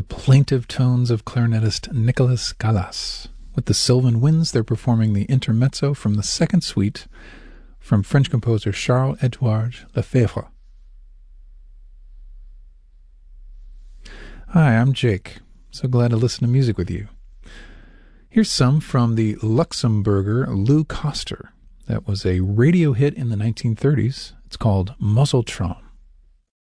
plaintive tones of clarinetist Nicolas Callas. With the Sylvan Winds, they're performing the intermezzo from the second suite from French composer Charles-Édouard Lefebvre. Hi, I'm Jake. So glad to listen to music with you. Here's some from the Luxembourger Lou Koster. That was a radio hit in the 1930s. It's called Muzzletron.